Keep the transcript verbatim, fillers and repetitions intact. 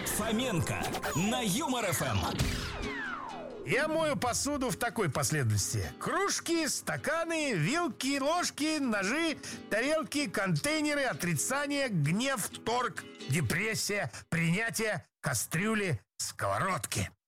Фоменко на Юмор эф эм. Я мою посуду в такой последовательности: кружки, стаканы, вилки, ложки, ножи, тарелки, контейнеры, отрицание, гнев, торг, депрессия, принятие, кастрюли, сковородки.